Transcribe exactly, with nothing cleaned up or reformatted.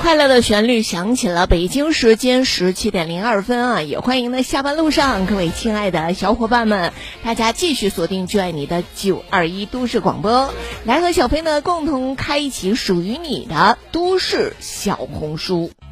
快乐的旋律响起了，北京时间十七点零二分啊！也欢迎呢下班路上各位亲爱的小伙伴们，大家继续锁定最爱你的九二一都市广播，来和小飞呢共同开启属于你的都市小红书。